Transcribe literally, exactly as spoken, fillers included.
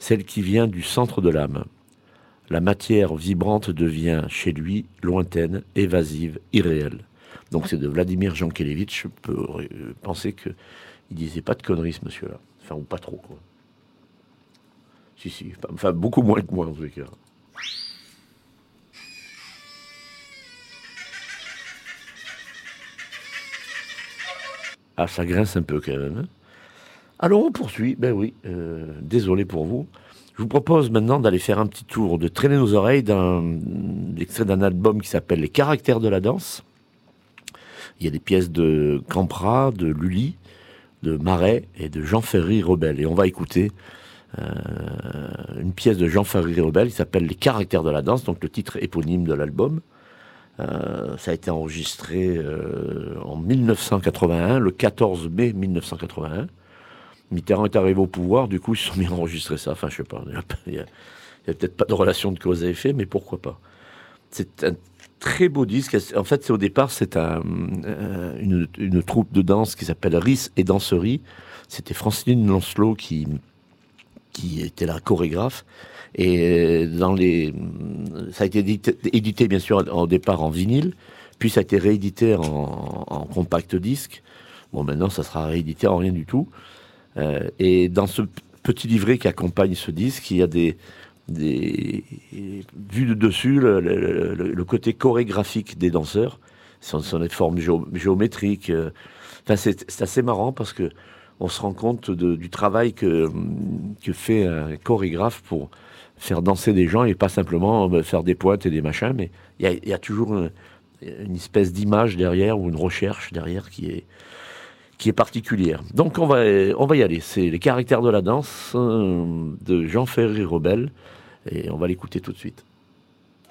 celle qui vient du centre de l'âme. La matière vibrante devient chez lui lointaine, évasive, irréelle. Donc c'est de Vladimir Jankélévitch. Je peux euh, penser qu'il disait pas de conneries, ce monsieur-là. Enfin, ou pas trop, quoi. Si, si. Enfin, beaucoup moins que moi, en tous les cas. Ah, ça grince un peu, quand même. Hein. Alors, on poursuit. Ben oui, euh, désolé pour vous. Je vous propose maintenant d'aller faire un petit tour, de traîner nos oreilles d'un extrait d'un album qui s'appelle Les Caractères de la danse. Il y a des pièces de Campra, de Lully, de Marais et de Jean-Ferry Rebel. Et on va écouter euh, une pièce de Jean-Ferry Rebel qui s'appelle Les Caractères de la danse, donc le titre éponyme de l'album. Euh, ça a été enregistré euh, en mille neuf cent quatre-vingt-un, le quatorze mai mille neuf cent quatre-vingt-un. Mitterrand est arrivé au pouvoir, du coup ils se sont mis à enregistrer ça. Enfin, je sais pas, il n'y a, a, a peut-être pas de relation de cause à effet, mais pourquoi pas. C'est un très beau disque. En fait, c'est au départ, c'est un, une, une troupe de danse qui s'appelle Ris et Danserie. C'était Francine Lancelot qui, qui était la chorégraphe. Et dans les, ça a été édité, édité bien sûr au départ en vinyle, puis ça a été réédité en, en compact disque. Bon, maintenant, ça sera réédité en rien du tout. Euh, et dans ce petit livret qui accompagne ce disque, il y a des, des vu de dessus le, le, le, le côté chorégraphique des danseurs. Ce sont des formes géo, géométriques. Euh, enfin, c'est, c'est assez marrant parce que on se rend compte de, du travail que, que fait un chorégraphe pour faire danser des gens et pas simplement faire des pointes et des machins, mais il y, y a toujours une, une espèce d'image derrière ou une recherche derrière qui est qui est particulière. Donc on va, on va y aller. C'est Les Caractères de la danse euh, de Jean-Ferry Rebel et on va l'écouter tout de suite.